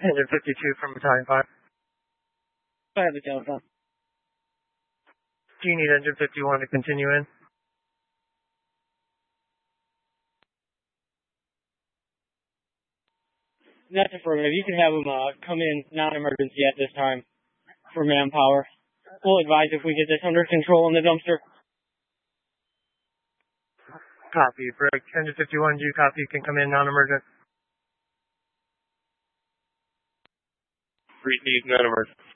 Engine 52 from Battalion 5. I have the telephone. Do you need Engine 51 to continue in? That's affirmative. You can have them come in non-emergency at this time for manpower. We'll advise if we get this under control in the dumpster. Copy. Brick. Engine 51, do you copy? You can come in non-emergent. Receive non-emergent.